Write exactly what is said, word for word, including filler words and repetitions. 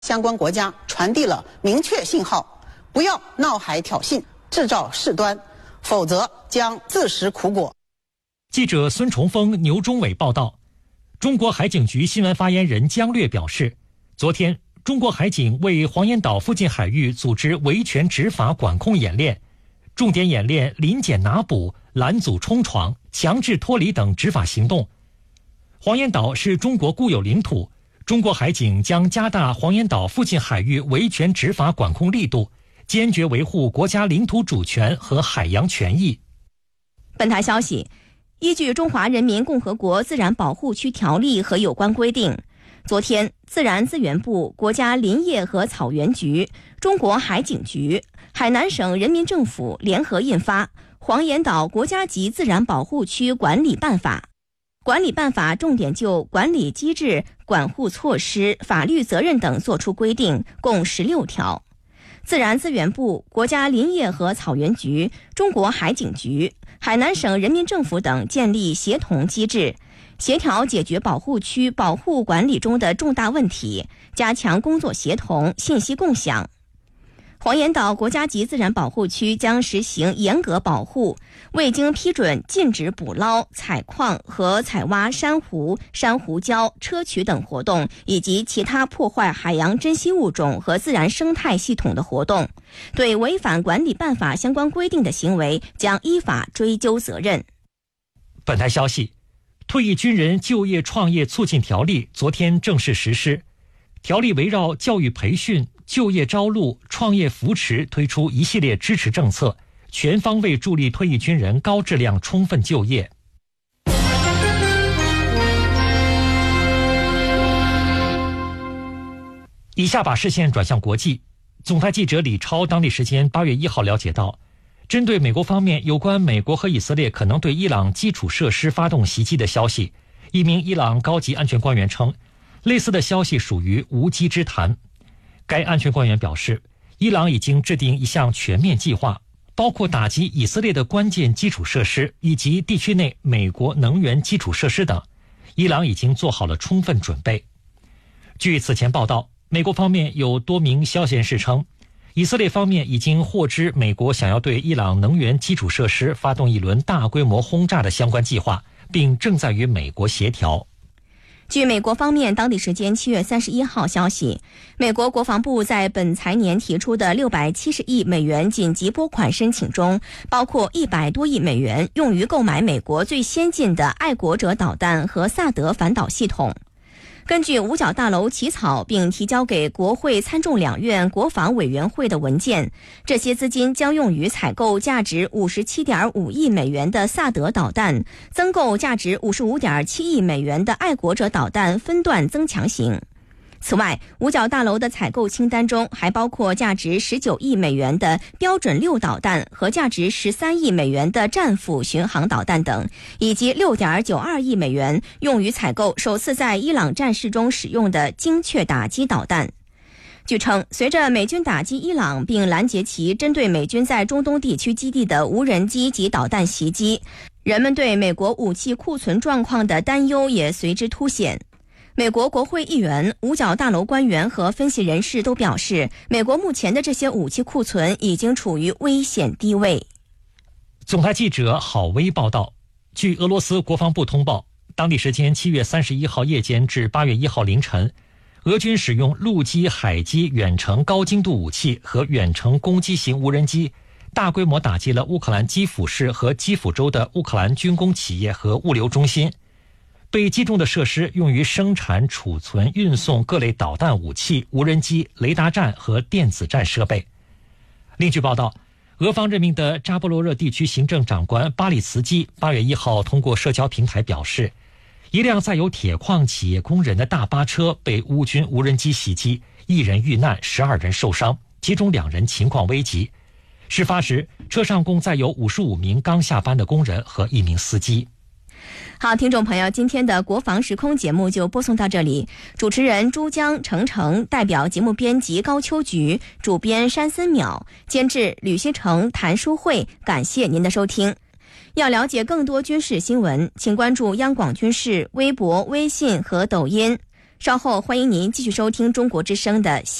相关国家传递了明确信号，不要闹海挑衅，制造事端，否则将自食苦果。 记者孙崇峰、牛忠伟报道。中国海警局新闻发言人姜略表示，昨天中国海警为黄岩岛附近海域组织维权执法管控演练，重点演练临检拿捕、拦阻冲闯、强制脱离等执法行动。黄岩岛是中国固有领土，中国海警将加大黄岩岛附近海域维权执法管控力度，坚决维护国家领土主权和海洋权益。 本台消息，依据《中华人民共和国自然保护区条例》和有关规定，昨天，自然资源部、国家林业和草原局、中国海警局、海南省人民政府联合印发《黄岩岛国家级自然保护区管理办法》。管理办法重点就管理机制、管护措施、法律责任等作出规定，共十六条。自然资源部、国家林业和草原局、中国海警局、海南省人民政府等建立协同机制，协调解决保护区保护管理中的重大问题，加强工作协同、信息共享。黄岩岛国家级自然保护区将实行严格保护，未经批准禁止捕捞、采矿和采挖珊瑚、珊瑚礁、砗磲等活动，以及其他破坏海洋珍稀物种和自然生态系统的活动。对违反管理办法相关规定的行为，将依法追究责任。 本台消息，退役军人就业创业促进条例昨天正式实施。条例围绕教育培训、就业招录、创业扶持推出一系列支持政策，全方位助力退役军人高质量充分就业。以下把视线转向国际。总台记者李超当地时间八月一号了解到，针对美国方面有关美国和以色列可能对伊朗基础设施发动袭击的消息，一名伊朗高级安全官员称，类似的消息属于无稽之谈。该安全官员表示，伊朗已经制定一项全面计划，包括打击以色列的关键基础设施以及地区内美国能源基础设施等，伊朗已经做好了充分准备。据此前报道，美国方面有多名消息人士称，以色列方面已经获知美国想要对伊朗能源基础设施发动一轮大规模轰炸的相关计划，并正在与美国协调。 据美国方面当地时间七月三十一号消息，美国国防部在本财年提出的六百七十亿美元紧急拨款申请中，包括一百多亿美元用于购买美国最先进的爱国者导弹和萨德反导系统。根据五角大楼起草并提交给国会参众两院国防委员会的文件，这些资金将用于采购价值 五十七点五亿美元的萨德导弹，增购价值 五十五点七亿美元的爱国者导弹分段增强型。此外，五角大楼的采购清单中还包括价值十九亿美元的标准六导弹和价值十三亿美元的战斧巡航导弹等，以及 六点九二亿美元用于采购首次在伊朗战事中使用的精确打击导弹。据称，随着美军打击伊朗并拦截其针对美军在中东地区基地的无人机及导弹袭击，人们对美国武器库存状况的担忧也随之凸显。美国国会议员、五角大楼官员和分析人士都表示，美国目前的这些武器库存已经处于危险低位。 总台记者郝威报道，据俄罗斯国防部通报，当地时间七月三十一号夜间至八月一号凌晨，俄军使用陆基、海基远程高精度武器和远程攻击型无人机，大规模打击了乌克兰基辅市和基辅州的乌克兰军工企业和物流中心。被击中的设施用于生产、储存、运送各类导弹武器、无人机、雷达站和电子战设备。另据报道，俄方任命的扎波罗热地区行政长官巴里茨基八月一号通过社交平台表示，一辆载有铁矿企业工人的大巴车被乌军无人机袭击，一人遇难，十二人受伤，其中两人情况危急。事发时，车上共载有五十五名刚下班的工人和一名司机。 好，听众朋友，今天的国防时空节目就播送到这里。主持人珠江、程程，代表节目编辑高秋菊，主编山森淼，监制吕希成、谭淑慧，感谢您的收听。要了解更多军事新闻，请关注央广军事微博、微信和抖音。 稍后欢迎您继续收听中国之声的